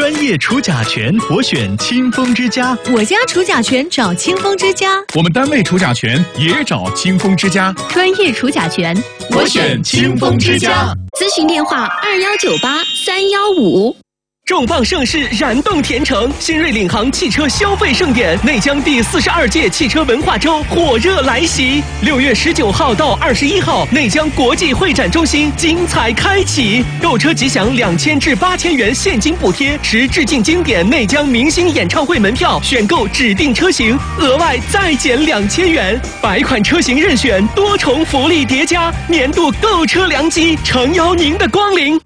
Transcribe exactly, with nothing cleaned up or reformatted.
专业除甲醛，我选清风之家。 我家除甲醛找清风之家。 我们单位除甲醛也找清风之家。 专业除甲醛， 我选清风之家。 咨询电话：二幺九八三幺五。 重磅盛世，燃动甜城，新锐领航汽车消费盛典，内江第四十二届汽车文化周火热来袭。六月十九号到二十一号，内江国际会展中心精彩开启，购车即享两千至八千元现金补贴，持致敬经典内江明星演唱会门票，选购指定车型，额外再减两千元。百款车型任选，多重福利叠加，年度购车良机，诚邀您的光临。